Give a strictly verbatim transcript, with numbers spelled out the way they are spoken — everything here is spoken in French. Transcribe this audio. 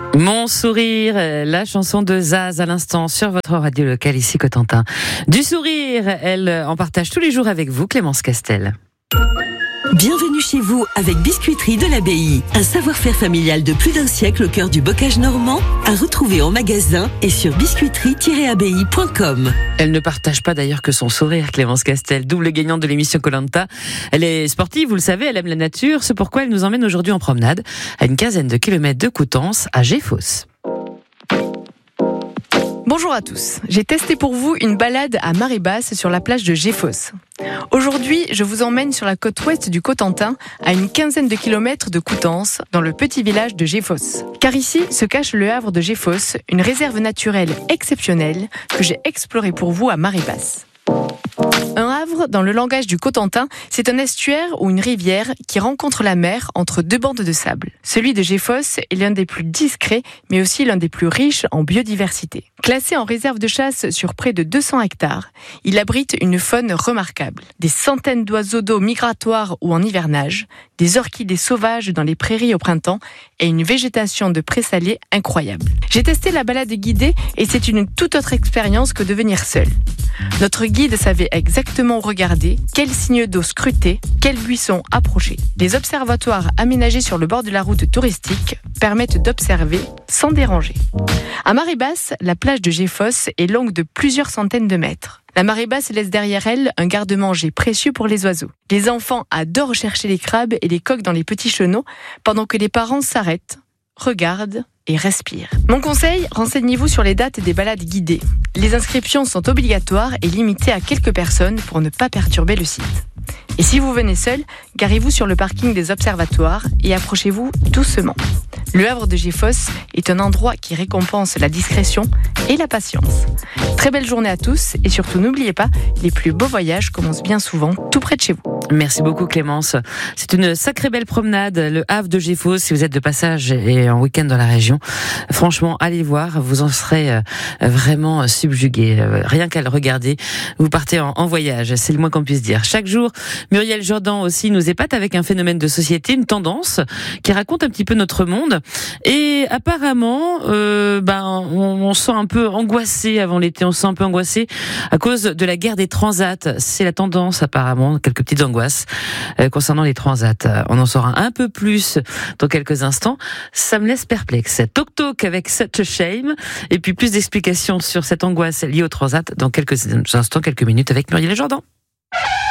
Mon sourire, la chanson de Zaz à l'instant sur votre radio locale ici Cotentin. Du sourire, elle en partage tous les jours avec vous, Clémence Castel. Bienvenue chez vous avec Biscuiterie de l'Abbaye. Un savoir-faire familial de plus d'un siècle au cœur du bocage normand, à retrouver en magasin et sur biscuiterie tiret abbaye point com. Elle ne partage pas d'ailleurs que son sourire, Clémence Castel, double gagnante de l'émission Koh-Lanta. Elle est sportive, vous le savez, elle aime la nature, c'est pourquoi elle nous emmène aujourd'hui en promenade à une quinzaine de kilomètres de Coutances, à Géfos. Bonjour à tous, j'ai testé pour vous une balade à marée basse sur la plage de Géfos. Aujourd'hui, je vous emmène sur la côte ouest du Cotentin, à une quinzaine de kilomètres de Coutances, dans le petit village de Géfos. Car ici se cache le havre de Géfos, une réserve naturelle exceptionnelle que j'ai explorée pour vous à marée basse. Un havre, dans le langage du Cotentin, c'est un estuaire ou une rivière qui rencontre la mer entre deux bandes de sable. Celui de Géfos est l'un des plus discrets, mais aussi l'un des plus riches en biodiversité. Classé en réserve de chasse sur près de deux cents hectares, il abrite une faune remarquable. Des centaines d'oiseaux d'eau migratoires ou en hivernage, des orchidées sauvages dans les prairies au printemps et une végétation de présalés incroyable. J'ai testé la balade guidée et c'est une toute autre expérience que de venir seul. Notre guide savait exactement où regarder, quels signes d'eau scruter, quels buissons approcher. Les observatoires aménagés sur le bord de la route touristique permettent d'observer sans déranger. À marée basse, la plage de Géfos est longue de plusieurs centaines de mètres. La marée basse laisse derrière elle un garde-manger précieux pour les oiseaux. Les enfants adorent chercher les crabes et les coques dans les petits chenaux, pendant que les parents s'arrêtent, regardent et respirent. Mon conseil, renseignez-vous sur les dates des balades guidées. Les inscriptions sont obligatoires et limitées à quelques personnes pour ne pas perturber le site. Et si vous venez seul, garez-vous sur le parking des observatoires et approchez-vous doucement. Le havre de Géfos est un endroit qui récompense la discrétion et la patience. Très belle journée à tous et surtout n'oubliez pas, les plus beaux voyages commencent bien souvent tout près de chez vous. Merci beaucoup Clémence. C'est une sacrée belle promenade, le havre de Géfos, si vous êtes de passage et en week-end dans la région. Franchement, allez voir, vous en serez vraiment subjugués. Rien qu'à le regarder, vous partez en, en voyage, c'est le moins qu'on puisse dire. Chaque jour, Muriel Jordan aussi nous épate avec un phénomène de société, une tendance qui raconte un petit peu notre monde. Et apparemment, euh, ben, on, on se sent un peu angoissé avant l'été, on se sent un peu angoissé à cause de la guerre des transats. C'est la tendance apparemment, quelques petites angoisses euh, concernant les transats. On en saura un peu plus dans quelques instants. Ça me laisse perplexe. Toc Toc avec Such a Shame et puis plus d'explications sur cette angoisse liée au transat dans quelques instants, quelques minutes avec Muriel Jordan.